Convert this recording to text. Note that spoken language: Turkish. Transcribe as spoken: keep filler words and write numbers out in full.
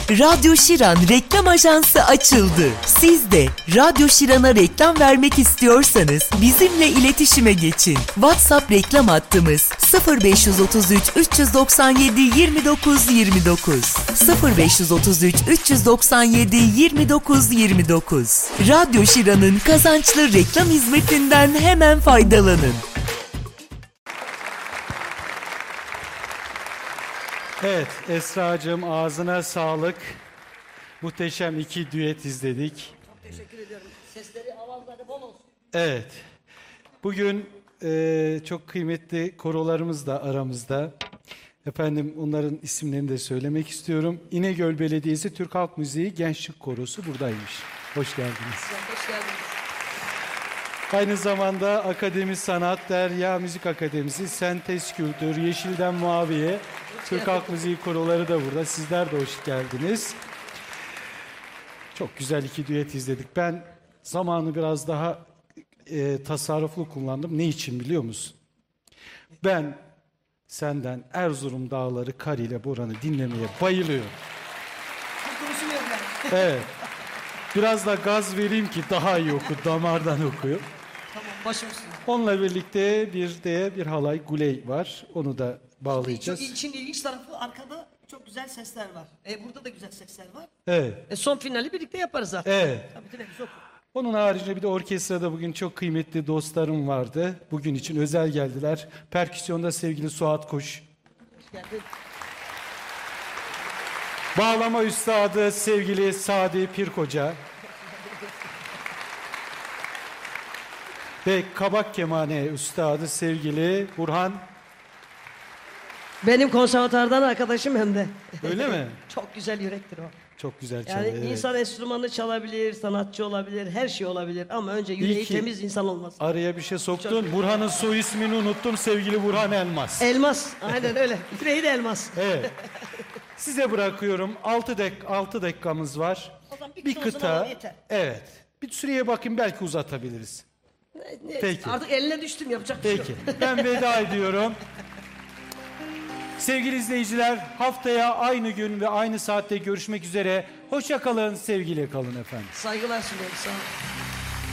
Radyo Şiran Reklam Ajansı açıldı. Siz de Radyo Şiran'a reklam vermek istiyorsanız bizimle iletişime geçin. WhatsApp reklam hattımız sıfır beş otuz üç üç doksan yedi yirmi dokuz yirmi dokuz sıfır beş otuz üç üç doksan yedi yirmi dokuz yirmi dokuz. Radyo Şiran'ın kazançlı reklam hizmetinden hemen faydalanın. Evet Esra'cığım, ağzına sağlık. Muhteşem iki düet izledik. Çok teşekkür ediyorum. Sesleri, avazları bol olsun. Evet. Bugün e, çok kıymetli korolarımız da aramızda. Efendim onların isimlerini de söylemek istiyorum. İnegöl Belediyesi Türk Halk Müziği Gençlik Korosu buradaymış. Hoş geldiniz. Hoş geldiniz. Aynı zamanda Akademi Sanat, Derya Müzik Akademisi, Sentez Kültür, Yeşilden Mavi'ye, Türk Halk Müziği koroları da burada. Sizler de hoş geldiniz. Çok güzel iki düet izledik. Ben zamanı biraz daha e, tasarruflu kullandım. Ne için biliyor musun? Ben senden Erzurum Dağları Kar ile Boran'ı dinlemeye bayılıyorum. Çok konuşmuyorum ben. Evet. Biraz da gaz vereyim ki daha iyi oku, damardan okuyor. Tamam, başım üstüne. Onunla birlikte bir de bir halay guley var. Onu da bağlayacağız. Çok, için ilginç tarafı arkada çok güzel sesler var. E, burada da güzel sesler var. Evet. E, son finali birlikte yaparız zaten. Evet. Tabii tabii, çok. Onun haricinde bir de orkestrada bugün çok kıymetli dostlarım vardı. Bugün için özel geldiler. Perküsyonda sevgili Suat Koş. Hoş geldin. Bağlama üstadı sevgili Sadi Pirkoca. Ve kabak kemane üstadı sevgili Burhan. Benim konservatuardan arkadaşım hem de. Öyle mi? Çok güzel yürektir o. Çok güzel Yani çalıyor. Evet. insan enstrümanı çalabilir, sanatçı olabilir, her şey olabilir ama önce yüreği ki temiz insan olması. Araya bir şey soktun. Burhan'ın soy ismini unuttum. Sevgili Burhan Elmas. Elmas, aynen öyle. Yüreği de elmas. Evet. Size bırakıyorum. altı dak altı dakikamız var. O zaman bir Bir kısa uzun kıta. alalım, yeter. Evet. Bir süreye bakayım, belki uzatabiliriz. Ne- ne- Peki. Artık eline düştüm, yapacak bir şey yok. Peki. Ben veda ediyorum. Sevgili izleyiciler, haftaya aynı gün ve aynı saatte görüşmek üzere. Hoşça kalın, sevgiyle kalın efendim. Saygılar sunuyorum, sağ olun.